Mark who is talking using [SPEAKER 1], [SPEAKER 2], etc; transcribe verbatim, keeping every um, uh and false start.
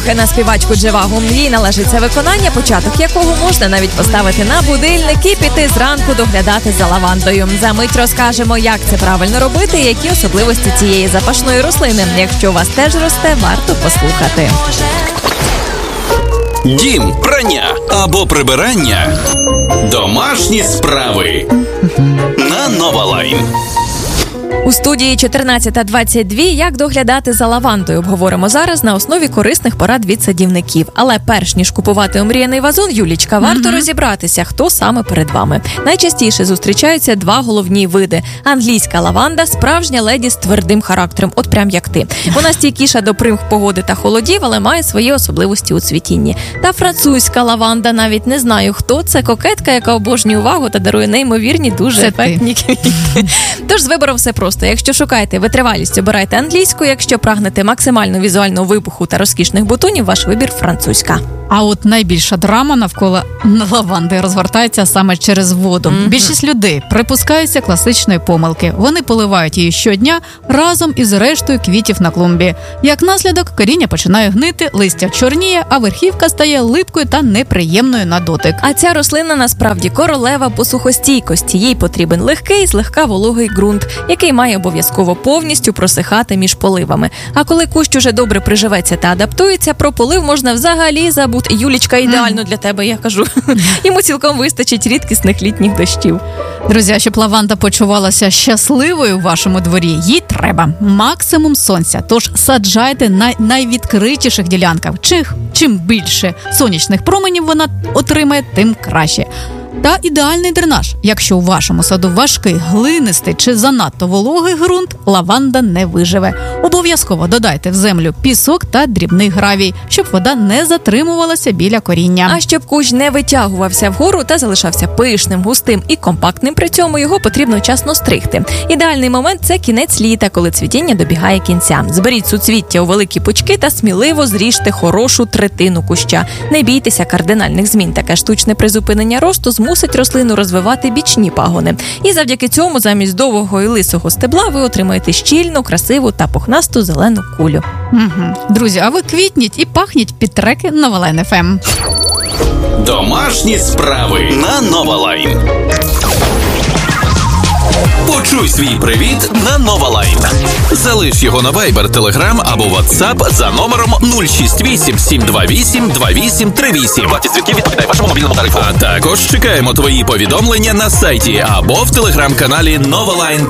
[SPEAKER 1] На співачку Дживагу. Їй належить це виконання, початок якого можна навіть поставити на будильник і піти зранку доглядати за лавандою. За мить розкажемо, як це правильно робити і які особливості цієї запашної рослини. Якщо у вас теж росте, варто послухати.
[SPEAKER 2] Дім, прання або прибирання. Домашні справи. На Нова Лайн.
[SPEAKER 1] У студії чотирнадцята двадцять два як доглядати за лавандою обговоримо зараз на основі корисних порад від садівників. Але перш ніж купувати омріяний вазон, Юлічка, варто mm-hmm. розібратися, хто саме перед вами. Найчастіше зустрічаються два головні види. Англійська лаванда – справжня леді з твердим характером, от прям як ти. Вона стійкіша до примх погоди та холодів, але має свої особливості у цвітінні. Та французька лаванда, навіть не знаю хто, це кокетка, яка обожнює увагу та дарує неймовірні, дуже ефектні квіти. Тож з вибором все просто. Якщо шукаєте витривалість, обирайте англійську. Якщо прагнете максимально візуального вибуху та розкішних бутонів, ваш вибір – французька.
[SPEAKER 3] А от найбільша драма навколо лаванди розвертається саме через воду. Mm-hmm. Більшість людей припускаються класичної помилки. Вони поливають її щодня разом із рештою квітів на клумбі. Як наслідок, коріння починає гнити, листя чорніє, а верхівка стає липкою та неприємною на дотик.
[SPEAKER 1] А ця рослина насправді королева посухостійкості. Їй потрібен легкий, злегка вологий ґрунт, який має обов'язково повністю просихати між поливами. А коли кущ уже добре приживеться та адаптується, про полив можна взагалі забути. Юлічка, ідеально mm. для тебе, я кажу. Йому цілком вистачить рідкісних літніх дощів.
[SPEAKER 3] Друзі, щоб лаванда почувалася щасливою в вашому дворі, їй треба максимум сонця. Тож саджайте на найвідкритіших ділянках. Чим, чим більше сонячних променів вона отримає, тим краще. Та ідеальний дренаж. Якщо у вашому саду важкий, глинистий чи занадто вологий ґрунт, лаванда не виживе. Обов'язково додайте в землю пісок та дрібний гравій, щоб вода не затримувалася біля коріння.
[SPEAKER 1] А щоб кущ не витягувався вгору та залишався пишним, густим і компактним, при цьому його потрібно вчасно стригти. Ідеальний момент – це кінець літа, коли цвітіння добігає кінця. Зберіть суцвіття у великі пучки та сміливо зріжте хорошу третину куща. Не бійтеся кардинальних змін. Таке штучне призупинення росту змусить рослину розвивати бічні пагони. І завдяки цьому замість довгого і лисого стебла ви отримаєте щільну, красиву та пухнасту зелену кулю.
[SPEAKER 3] Угу. Друзі, а ви квітніть і пахніть під треки Нова Лайн еф ем.
[SPEAKER 2] Домашні справи на Нова Лайн. Почуй свій привіт на Нова Лайн. Залиш його на Viber, Telegram або WhatsApp за номером нуль шість вісім сім два вісім два вісім три вісім.
[SPEAKER 4] Вартість дзвінків відповідає вашому мобільному тарифу.
[SPEAKER 2] А також чекаємо твої повідомлення на сайті або в телеграм-каналі новалайн